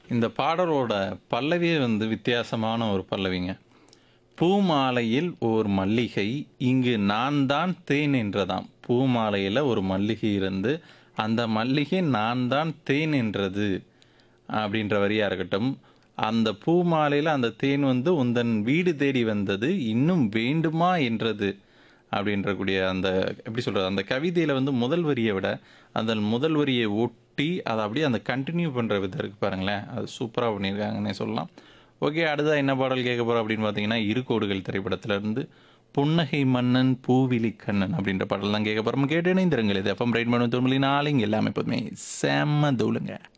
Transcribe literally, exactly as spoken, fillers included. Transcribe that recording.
இந்த பாடலோட பல்லவியே வந்து வித்தியாசமான ஒரு பல்லவிங்க. பூமாலையில் ஓர் மல்லிகை இங்கு நான் தான் தேன் என்றதாம். பூமாலையில ஒரு மல்லிகை இருந்து அந்த மல்லிகை நான் தான் தேன் என்றது அப்படின்ற வரியா இருக்கட்டும். அந்த பூமாலையில அந்த தேன் வந்து உந்தன் வீடு தேடி வந்தது இன்னும் வேண்டுமா என்றது அப்படின்றக்கூடிய அந்த எப்படி சொல்றது அந்த கவிதையில வந்து முதல் வரியை விட அந்த முதல் வரியை ஒட்டி அதை அப்படியே அந்த கண்டினியூ பண்ற விதம் இருக்கு பாருங்களேன். அது சூப்பரா பண்ணியிருக்காங்கன்னே சொல்லலாம். ஓகே, அடுத்ததா என்ன பாடல் கேட்க போறோம் அப்படின்னு பார்த்தீங்கன்னா, இரு கோடுகள் திரைப்படத்துல இருந்து புன்னகை மன்னன் பூவிழி கண்ணன் அப்படின்ற பாடல் தான் கேட்க போறோம். கேட்டு இணைந்திருங்கள். இது எஃப்எம் ரைட் பண்ண தொழில் நாளைங்க எல்லாமே எப்போதுமே செம்ம தூளுங்க.